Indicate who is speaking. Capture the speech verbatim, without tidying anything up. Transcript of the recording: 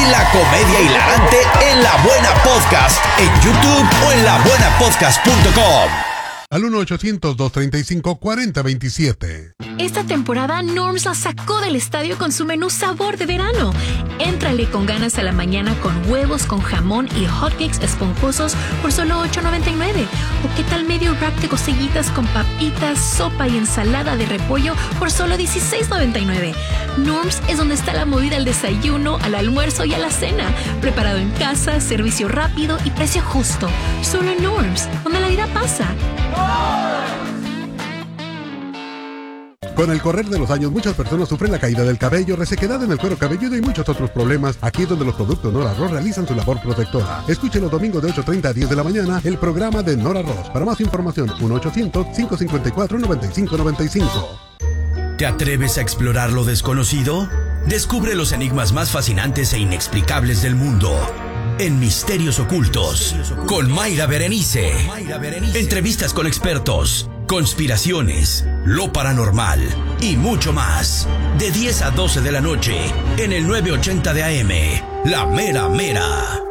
Speaker 1: La comedia hilarante en La Buena Podcast, en YouTube o en la buena podcast punto com.
Speaker 2: Al uno ochocientos, dos treinta y cinco, cuarenta veintisiete.
Speaker 3: Esta temporada Norms la sacó del estadio con su menú sabor de verano. Éntrale con ganas a la mañana con huevos con jamón y hotcakes esponjosos por solo ocho noventa y nueve. ¿O qué tal medio rack de cosillitas con papitas, sopa y ensalada de repollo por solo dieciséis noventa y nueve? Norms es donde está la movida al desayuno, al almuerzo y a la cena. Preparado en casa, servicio rápido y precio justo. Solo en Norms, donde la vida pasa.
Speaker 2: Con el correr de los años, muchas personas sufren la caída del cabello, resequedad en el cuero cabelludo y muchos otros problemas. Aquí es donde los productos Nora Ross realizan su labor protectora. Escuchen los domingos de ocho treinta a diez de la mañana el programa de Nora Ross. Para más información, uno ochocientos, cinco cinco cuatro, nueve cinco nueve cinco.
Speaker 1: ¿Te atreves a explorar lo desconocido? Descubre los enigmas más fascinantes e inexplicables del mundo en Misterios Ocultos con Mayra Berenice. Entrevistas con expertos, conspiraciones, lo paranormal y mucho más. De diez a doce de la noche en el nueve ochenta de A M, La Mera Mera.